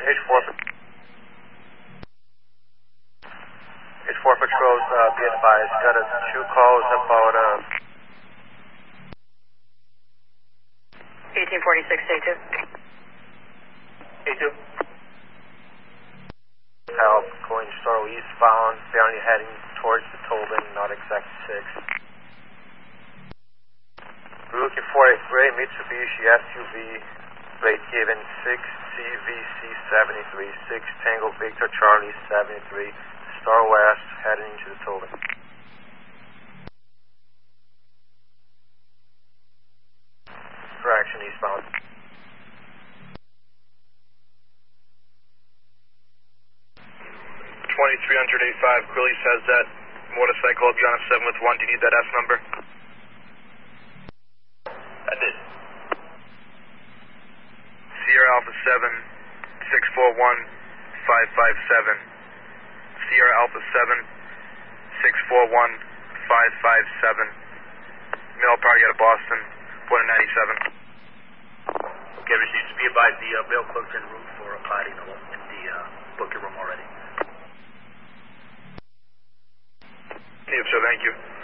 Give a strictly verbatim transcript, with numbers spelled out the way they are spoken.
H four, H four patrols, uh, be advised, got a two calls about, uh... eighteen forty-six, A two. A two. Help, going Starl eastbound, apparently heading towards the Tobin, not exact six. We're looking for a gray Mitsubishi S U V, plate given six C V C seventy-three, six Tango Victor Charlie seventy-three, Star West, heading into the Tobin. Correction, eastbound. twenty-three hundred eighty-five, Quilly says that motorcycle will be on a seven with one. Do you need that S number? I did. Sierra Alpha seven, six four one, five five seven. Sierra Alpha seven, six four one, five five seven. Mail party out of Boston, one ninety-seven. Okay, received. To be advised, the uh, mail clerk's en route for a party in the, in the uh, booking room already. Yes, sir, thank you.